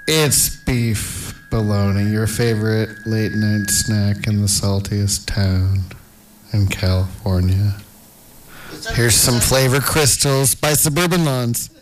It's beef bologna, your favorite late night snack in the saltiest town in California. Here's some flavor crystals by Suburban Lawns.